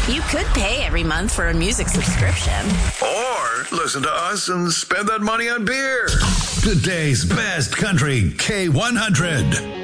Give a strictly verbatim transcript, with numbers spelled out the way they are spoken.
You could pay every month for a music subscription. Or listen to us and spend that money on beer. Today's best country K one hundred.